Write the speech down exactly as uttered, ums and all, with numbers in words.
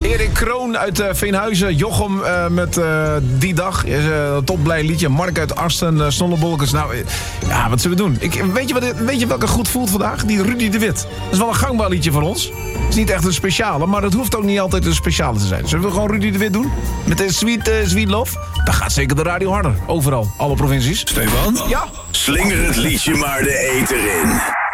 Erik Kroon uit uh, Veenhuizen. Jochem uh, met uh, Die Dag. Is uh, een topblij liedje. Mark uit Arsten. Uh, Snollebolkens. Nou, uh, ja, wat zullen we doen? Ik, weet, je wat, weet je welke goed voelt vandaag? Die Rudy de Wit. Dat is wel een gangbaar liedje voor ons. Het is niet echt een speciale, maar het hoeft ook niet altijd een speciale te zijn. Zullen we gewoon Rudy de Wit doen? Met de Sweet, uh, Sweet Love? Dan gaat zeker de radio harder. Overal. Alle provincies. Stefan? Ja? Slinger het liedje maar de eter in.